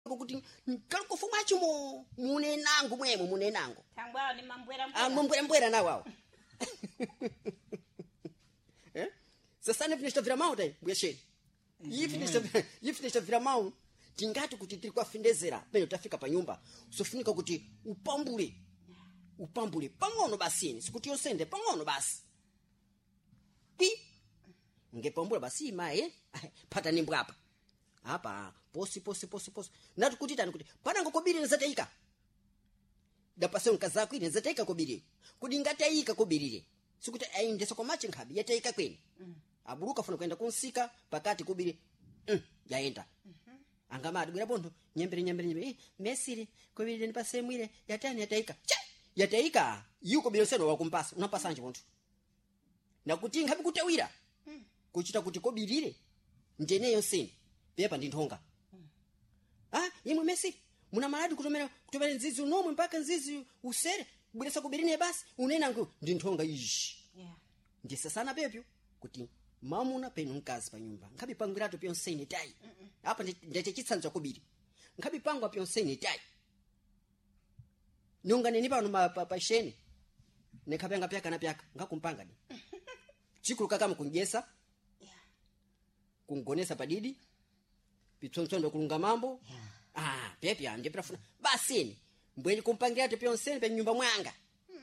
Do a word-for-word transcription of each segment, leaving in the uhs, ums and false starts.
kuti kalikufunga chimo munenango mwemo munenango thangwa ni mambwera mbwera ah mbwera mbwera na wao eh sasa ne finisha vira mau dai bwesheni yi finisha yi finisha vira mau tingati kuti tiri kwafindezera peno tafika pa nyumba usofunika kuti upambule upambule pang'ono basini sikuti yosende pang'ono basi pi ngepambula basi mai pata nimbo hapa hapa posi posi posi posi nati kuti tani kuti pana ngokobiri nzataika dapase nkazako ine nzataika kobiri kuti ngataika kobirire sikuti aindesa kwa machi nkhabi yataika kweni mm. aburuka funa kwenda kunsika pakati kobiri mm, yaenda mm-hmm. angamadi bwera bondo nyembere nyembere nyembere eh mesiri kobiri ni pase mwire yatani yataika cha yataika yuko biloseno wakumpasa unapasa anje muntu na kuti nkhabi kutawira mm. kuchita kuti kobirire ndeneyo sini pepa ndinthonga mm. ah yimwe mesiri muna maladi kutomera kutomera nzizi unomwe mpaka nzizi usere bwiresa kubirine basi unena ngo ndinthonga ishi yeah ndisa sana pepyo kuti mamuna penu nkazi pa nyumba nkhabi pangwirato pyonsene tai apa ndete chitsanzo kubiri nkhabi pangwa pyonsene tai nunga neni pano pa pasheni nekhapenga pyaka na pyaka ngakumpanga ni chikulu kama kunjesa yeah kungonesa padidi pitsonsondo kulunga mambo yeah ah pepya ndipafuna basini mbweni kumpangira pyonsene pe nyumba mwanga hmm.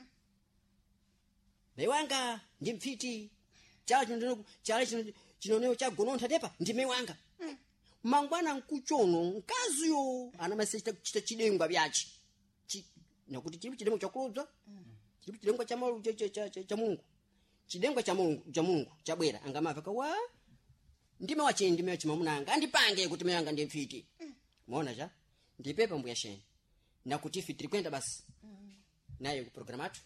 Mewanga ndimfiti chala chino chala chino chinoneo cha gonontha tepa ndime wanga mm. mangwana nkuchono nkaziyo ana masita chita chidengwa byachi chi nakuti chili chidengwa cha kuludza mm. chili chidengwa cha malu cha cha cha, cha Mungu chidengwa cha Mungu cha Mungu cha bwera angamava ka wa ndime wache ndime chimamunanga andipange kuti meyanga ndimfiti mm. muona cha ndipepa mbuya sheni nakuti fitiri kwenda basi mm. naye ku programatu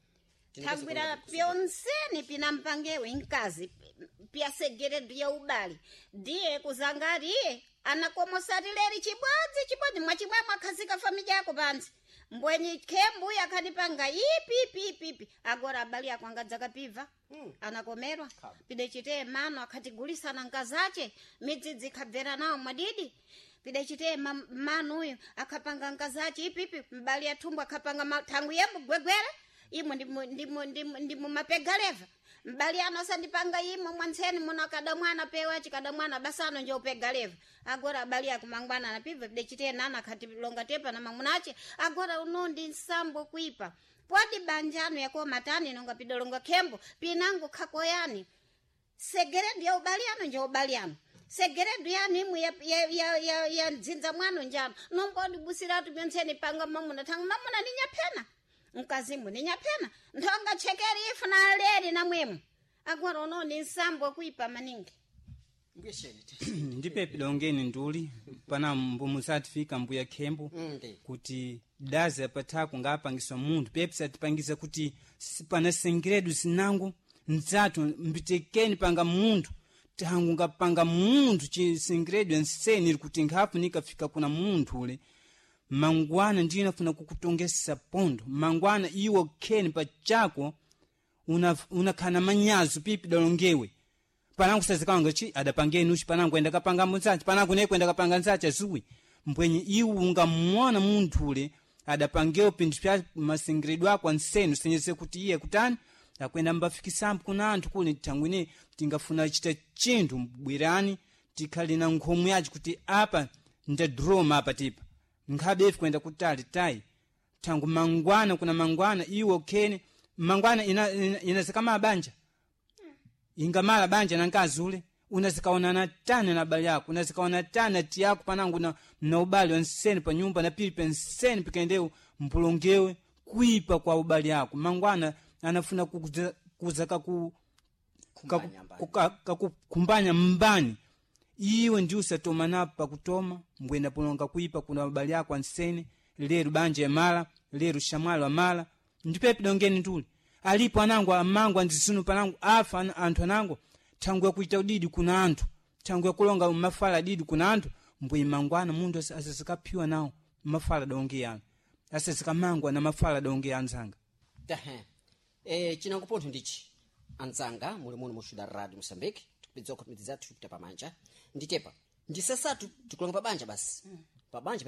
thangwira pyonseni pinampangewe nkazi pyasegere ndiye ubali ndiye kuzangariye anakomosatileri chibodzi chibodzi mwachimwe mwakhazika family yako pansi mbwenyi khembu yakhanipanga ipi ipi ipi agora abali yako angadzakapiva mm. anakomerwa pide chite mano akhatigulisana nkazache midzidzi khabvera nawo madidi pide chite mano uyu akhapanga nkazache ipi ipi mbali ya thumbu akhapanga thangu yembu gwegwere imo ndimo ndimo ndimo mapegaleva mbali anosandipanga imo mwanseni muna kada mwana pewa chikada mwana basano njo pegaleva agora bali yakumangwana na piva dechite nana khati longa tepa na mamunache agora unondi nsambo kuipa pwadi banjano yako matani nonga pidolonga kembo pinangu kakoyani segeredu ya ubaliano njo ubaliano segeredu yani mu ya ya ya ya, ya nzinza mwano njano nombodi busiratu byonseni panga mamuna tanga mamuna ninyapena nkazimu ninyapena nthonga chekeri ifuna leri na mwemu agora uno ni nsambo kuipa maningi ngesheni ndipe pidongeni nduli pana mbumu certificate mbuya khembo kuti dazi apatako ngapangiswa munthu pepsi atipangisa kuti pana sengredu sinangu nzatu mbitekeni panga munthu tangu ngapanga munthu chi sengredu nseni kuti ngafu nikafika kuna munthu ule mangwana ndiyo inafuna kukutongesa pondo mangwana iwo keni pachako una unakana manyazo pipi dalongewe panangu sazikanga chi adapangeni uchi panangu enda kapanga mutsachi panangu ne kwenda kapanga nsacha zuwi mbwenye iwo ungamwana munthu ule adapangewo pindu pya masingredu ako nsenu senyese kuti iye kutani akwenda mbafikisambu kuna anthu kule tangwine tingafuna chita chintu bwirani tikhali na nkhomu yachi kuti apa ndadroma apa tipa nkhabefu kwenda kutali tai tangu mangwana kuna mangwana iwo kene mangwana ina inazikama banja ingamala banja na nkazule unazikaona na tane na bali yako unazikaona tane ti yako panangu na na ubali onseni pa nyumba na pili penseni pikaendeo mpulongewe kuipa kwa ubali yako mangwana anafuna kukuza, kuzaka ku kumbanya mbani iwe ndi usatoma napa kutoma mbwenda pulonga kuipa kuna ubali yako ansene leru banje mala leru shamwalo mala ndipepi dongeni nduli alipo anangu amangu andisunu panangu afa anthu anangu tangu ya kuita udidi kuna anthu tangu ya kulonga mafala didi kuna anthu mbwe mangwana mundu asasikapiwa nao mafala donge yana asasikamangwa na mafala donge anzanga tahe eh chinangu pontho ndichi anzanga muli muno mushuda radio Mozambique tukupedza kuti mitizatu kupita pamanja nditepa ndisasatu tikulonga pabanja basi mm. pabanja